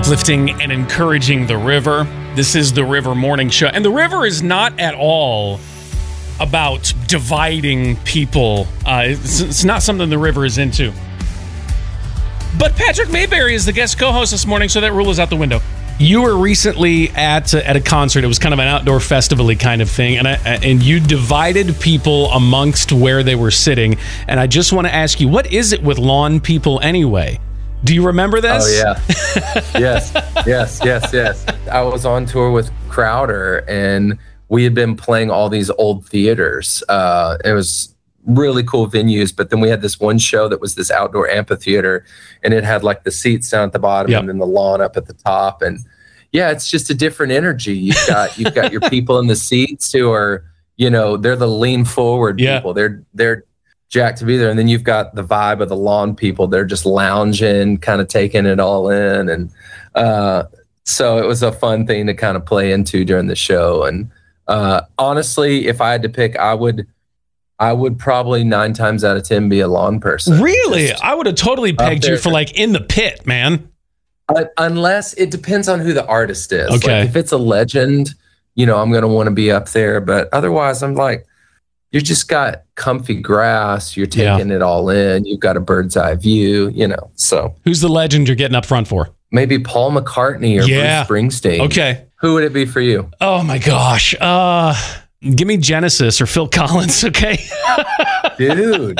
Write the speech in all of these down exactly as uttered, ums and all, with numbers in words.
uplifting and encouraging the river. This is the River Morning Show. And the river is not at all about dividing people. Uh, it's, it's not something the river is into. But Patrick Mayberry is the guest co-host this morning, so that rule is out the window. You were recently at at a concert. It was kind of an outdoor festival-y kind of thing, and I, and you divided people amongst where they were sitting. And I just want to ask you, what is it with lawn people anyway? Do you remember this? Oh, yeah. yes, yes, yes, yes. I was on tour with Crowder, and we had been playing all these old theaters. Uh, it was really cool venues, but then we had this one show that was this outdoor amphitheater, and it had like the seats down at the bottom, yep. and then the lawn up at the top. And yeah, it's just a different energy. You've got you've got your people in the seats who are, you know, they're the lean forward yeah. people. They're they're jacked to be there. And then you've got the vibe of the lawn people. They're just lounging, kind of taking it all in. And uh, so it was a fun thing to kind of play into during the show. And uh, honestly, if I had to pick, I would I would probably nine times out of ten be a lawn person. Really? Just I would have totally pegged you for like in the pit, man. Uh, unless it depends on who the artist is. Okay. Like if it's a legend, you know, I'm going to want to be up there. But otherwise, I'm like, you just got comfy grass. You're taking yeah. it all in. You've got a bird's eye view, you know. So who's the legend you're getting up front for? Maybe Paul McCartney or yeah. Bruce Springsteen. Okay. Who would it be for you? Oh, my gosh. Uh, give me Genesis or Phil Collins, okay? Dude.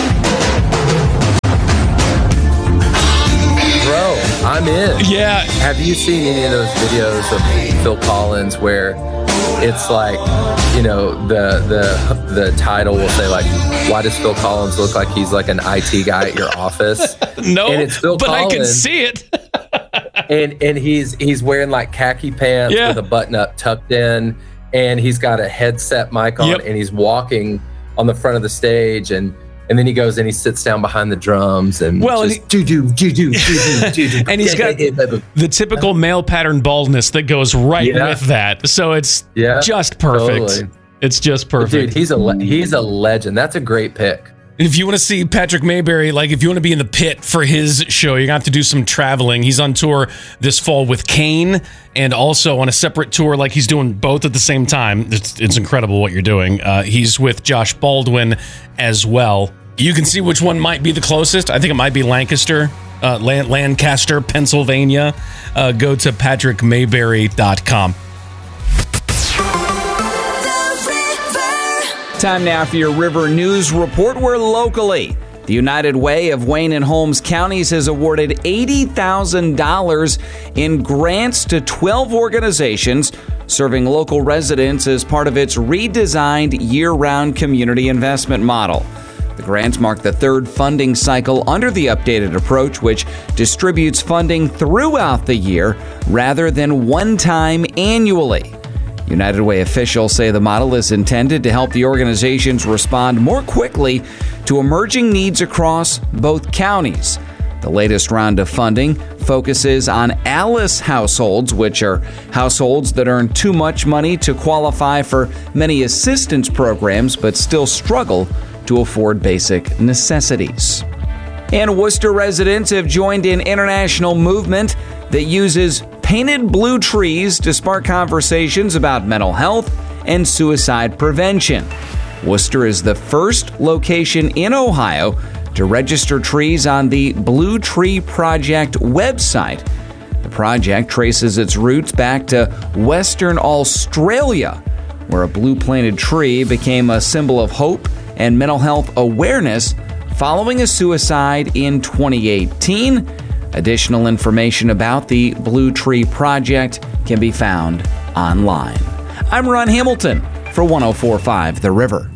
Bro, I'm in. Yeah. Have you seen any of those videos of Phil Collins where it's like, you know, the the the title will say like, why does Phil Collins look like he's like an I T guy at your office? No, and it's Phil but Collins, I can see it. and and he's he's wearing like khaki pants yeah. with a button up tucked in, and he's got a headset mic on, yep. and he's walking on the front of the stage, and and then he goes and he sits down behind the drums and well, just do do do do do do do, and he's got the typical male pattern baldness that goes right yeah. with that. So it's yeah, just perfect. Totally. It's just perfect. Dude, he's a le- he's a legend. That's a great pick. If you want to see Patrick Mayberry, like if you want to be in the pit for his show, you're going to have to do some traveling. He's on tour this fall with Kane and also on a separate tour, like he's doing both at the same time. It's, it's incredible what you're doing. Uh, he's with Josh Baldwin as well. You can see which one might be the closest. I think it might be Lancaster, uh, Lan- Lancaster, Pennsylvania. Uh, go to patrick mayberry dot com. Time now for your River News Report. We're locally. The United Way of Wayne and Holmes counties has awarded eighty thousand dollars in grants to twelve organizations serving local residents as part of its redesigned year-round community investment model. The grants mark the third funding cycle under the updated approach, which distributes funding throughout the year rather than one time annually. United Way officials say the model is intended to help the organizations respond more quickly to emerging needs across both counties. The latest round of funding focuses on ALICE households, which are households that earn too much money to qualify for many assistance programs but still struggle to afford basic necessities. And Worcester residents have joined an international movement that uses painted blue trees to spark conversations about mental health and suicide prevention. Worcester is the first location in Ohio to register trees on the Blue Tree Project website. The project traces its roots back to Western Australia, where a blue planted tree became a symbol of hope and mental health awareness following a suicide in twenty eighteen. Additional information about the Blue Tree Project can be found online. I'm Ron Hamilton for one oh four point five The River.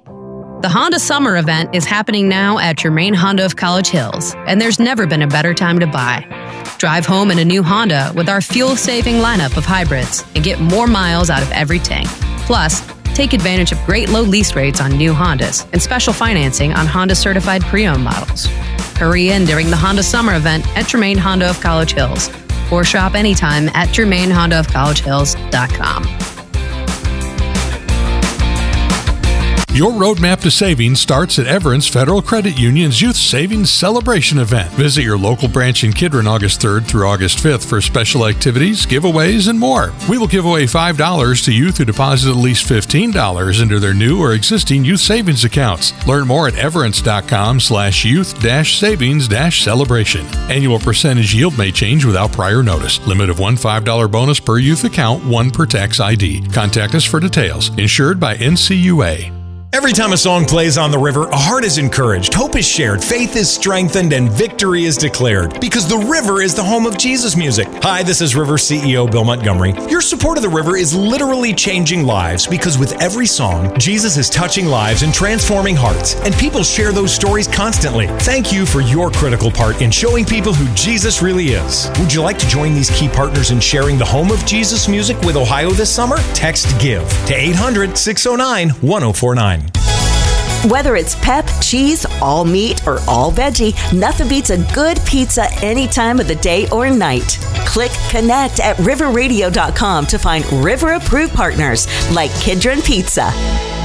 The Honda Summer Event is happening now at Germain Honda of College Hills, and there's never been a better time to buy. Drive home in a new Honda with our fuel-saving lineup of hybrids and get more miles out of every tank. Plus, take advantage of great low lease rates on new Hondas and special financing on Honda-certified pre-owned models. Hurry in during the Honda Summer Event at Germain Honda of College Hills, or shop anytime at germain honda of college hills dot com. Your roadmap to savings starts at Everence Federal Credit Union's Youth Savings Celebration event. Visit your local branch in Kidron August third through August fifth for special activities, giveaways, and more. We will give away five dollars to youth who deposit at least fifteen dollars into their new or existing youth savings accounts. Learn more at everence.com slash youth dash savings dash celebration. Annual percentage yield may change without prior notice. Limit of one five dollar bonus per youth account, one per tax I D. Contact us for details. Insured by N C U A. Every time a song plays on the river, a heart is encouraged, hope is shared, faith is strengthened, and victory is declared. Because the river is the home of Jesus music. Hi, this is River C E O Bill Montgomery. Your support of the river is literally changing lives because with every song, Jesus is touching lives and transforming hearts. And people share those stories constantly. Thank you for your critical part in showing people who Jesus really is. Would you like to join these key partners in sharing the home of Jesus music with Ohio this summer? Text GIVE to eight hundred, six oh nine, one oh four nine. Whether it's pep, cheese, all meat, or all veggie, nothing beats a good pizza any time of the day or night. Click Connect at river radio dot com to find River-approved partners like Kidron Pizza.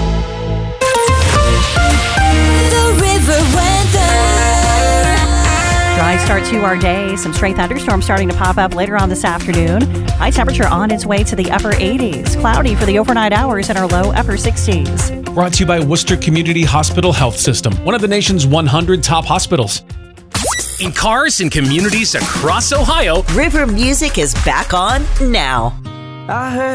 The River Weather. Dry start to our day. Some stray thunderstorms starting to pop up later on this afternoon. High temperature on its way to the upper eighties. Cloudy for the overnight hours and our low upper sixties. Brought to you by Worcester Community Hospital Health System, one of the nation's one hundred top hospitals. In cars and communities across Ohio, River music is back on now. I heard